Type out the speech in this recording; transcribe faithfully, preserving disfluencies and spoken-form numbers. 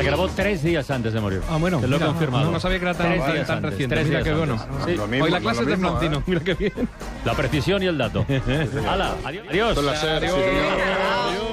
grabó tres días antes de morir. Ah, bueno. Te lo he mira, confirmado. No, no sabía que era tan, Tres tan, días tan antes, reciente. tres Mira días qué bueno. antes. Sí. Lo mismo, Hoy la lo clase es de mismo, Francino. ¿eh? Mira qué bien. La precisión y el dato. Hala, adiós. Son las seis, sí, Adiós. señor. Adiós.